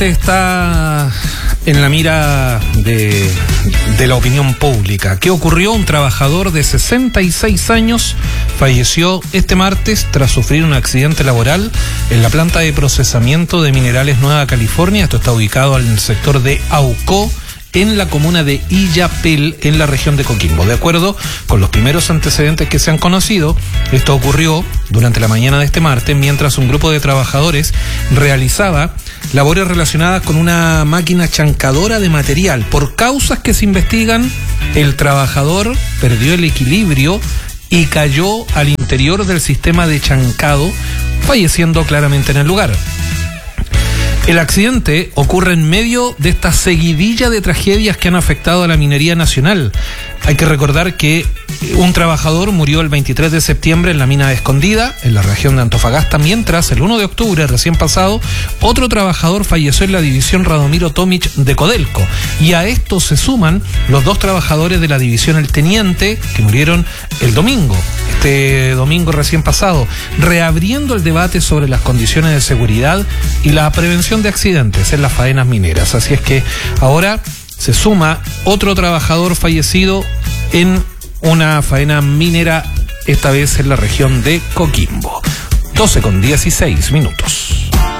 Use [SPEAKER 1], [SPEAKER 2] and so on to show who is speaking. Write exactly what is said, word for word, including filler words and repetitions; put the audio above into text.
[SPEAKER 1] Está en la mira de, de la opinión pública. ¿Qué ocurrió? Un trabajador de sesenta y seis años falleció este martes tras sufrir un accidente laboral en la planta de procesamiento de minerales Nueva California. Esto está ubicado en el sector de Aucó, en la comuna de Illapel, en la región de Coquimbo. De acuerdo con los primeros antecedentes que se han conocido, esto ocurrió durante la mañana de este martes, mientras un grupo de trabajadores realizaba labores relacionadas con una máquina chancadora de material. Por causas que se investigan, el trabajador perdió el equilibrio y cayó al interior del sistema de chancado, falleciendo claramente en el lugar. El accidente ocurre en medio de esta seguidilla de tragedias que han afectado a la minería nacional. Hay que recordar que un trabajador murió el veintitrés de septiembre en la mina de Escondida, en la región de Antofagasta, mientras el uno de octubre, recién pasado, otro trabajador falleció en la división Radomiro Tomic de Codelco. Y a esto se suman los dos trabajadores de la división El Teniente, que murieron el domingo, este domingo recién pasado, reabriendo el debate sobre las condiciones de seguridad y la prevención de accidentes en las faenas mineras. Así es que ahora se suma otro trabajador fallecido en una faena minera, esta vez en la región de Coquimbo. doce con dieciséis minutos.